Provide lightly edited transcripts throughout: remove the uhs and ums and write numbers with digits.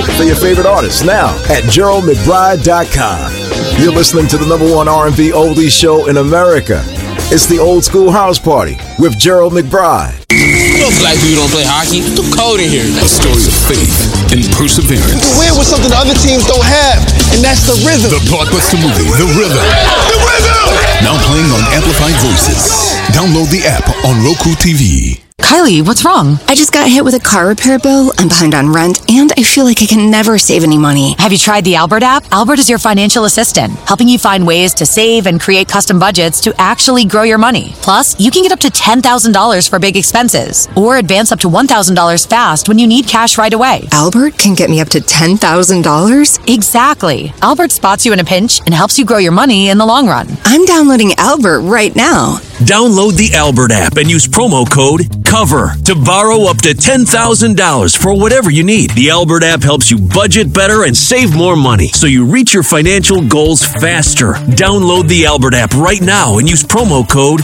for your favorite artists now at GeraldMcBride.com. You're listening to the #1 R&B oldies show in America. It's the Old School House Party with Gerald McBride. You know black people don't play hockey. It's too cold in here. A story of faith and perseverance. You win with something the other teams don't have, and that's the rhythm. The blockbuster movie, The Rhythm. The Rhythm! Now playing on Amplified Voices. Download the app on Roku TV. Kylie, what's wrong? I just got hit with a car repair bill, I'm behind on rent, and I feel like I can never save any money. Have you tried the Albert app? Albert is your financial assistant, helping you find ways to save and create custom budgets to actually grow your money. Plus, you can get up to $10,000 for big expenses, or advance up to $1,000 fast when you need cash right away. Albert can get me up to $10,000? Exactly. Albert spots you in a pinch and helps you grow your money in the long run. I'm downloading Albert right now. Download the Albert app and use promo code COVER to borrow up to $10,000 for whatever you need. The Albert app helps you budget better and save more money so you reach your financial goals faster. Download the Albert app right now and use promo code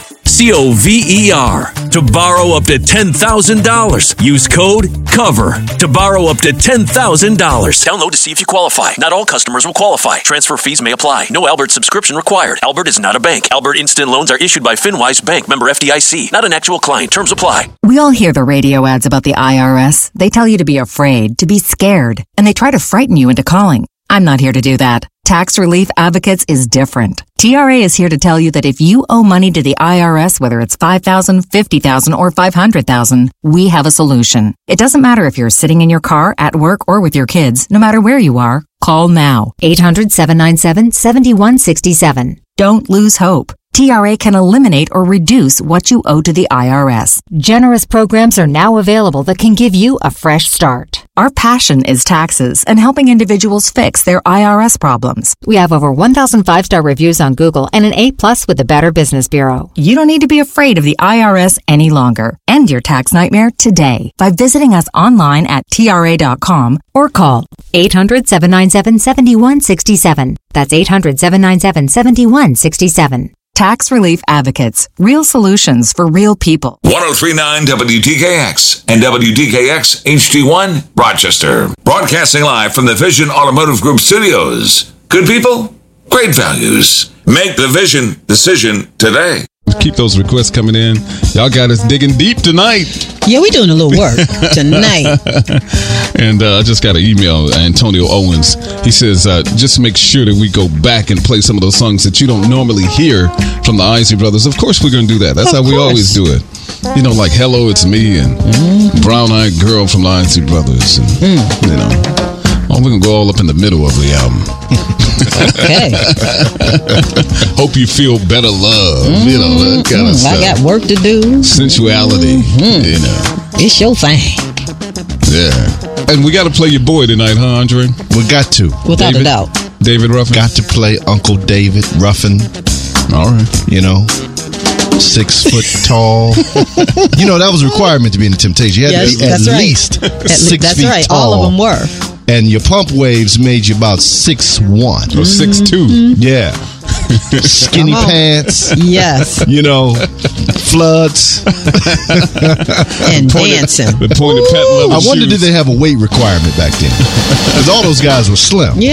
COVER to borrow up to $10,000. Use code COVER to borrow up to $10,000. Download to see if you qualify. Not all customers will qualify. Transfer fees may apply. No Albert subscription required. Albert is not a bank. Albert Instant Loans are issued by FinWise Bank, member FDIC. Not an actual client. Terms apply. We all hear the radio ads about the IRS. They tell you to be afraid, to be scared, and they try to frighten you into calling. I'm not here to do that. Tax Relief Advocates is different. TRA is here to tell you that if you owe money to the IRS, whether it's $5,000, $50,000, or $500,000, we have a solution. It doesn't matter if you're sitting in your car, at work, or with your kids. No matter where you are, call now. 800-797-7167. Don't lose hope. TRA can eliminate or reduce what you owe to the IRS. Generous programs are now available that can give you a fresh start. Our passion is taxes and helping individuals fix their IRS problems. We have over 1,000 5-star reviews on Google and an A+ with the Better Business Bureau. You don't need to be afraid of the IRS any longer. End your tax nightmare today by visiting us online at TRA.com or call 800-797-7167. That's 800-797-7167. Tax Relief Advocates. Real solutions for real people. 103.9 WDKX and WDKX HD1 Rochester. Broadcasting live from the Vision Automotive Group studios. Good people, great values. Make the Vision decision today. Keep those requests coming in. Y'all got us digging deep tonight. Yeah, we're doing a little work tonight. And I just got an email, Antonio Owens. He says, just make sure that we go back and play some of those songs that you don't normally hear from the Isley Brothers. Of course we're going to do that. That's how we always do it. You know, like Hello, It's Me and Brown Eyed Girl from the Isley Brothers. And, you know, we're going to go all up in the middle of the album. Okay. Hope you feel better love. You know, that kind of stuff. I got work to do. Sensuality. You know. It's your thing. Yeah. And we got to play your boy tonight, huh, Andre? We got to. Without a doubt. David Ruffin? Got to play Uncle David Ruffin. All right. You know, 6 foot tall. You know, that was a requirement to be in the Temptation. You had to be at least 6 feet right. tall. All of them were. And your pump waves made you about 6'1". Or 6'2". Yeah. Skinny pants. Yes. You know, floods. And dancing. The pointed patent leather I wonder, shoes. did they have a weight requirement back then? Because all those guys were slim. Yeah.